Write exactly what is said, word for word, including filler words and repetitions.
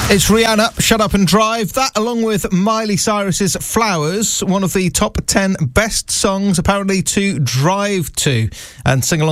It's Rihanna, Shut Up and Drive. That, along with Miley Cyrus's Flowers, one of the top ten best songs apparently to drive to and sing along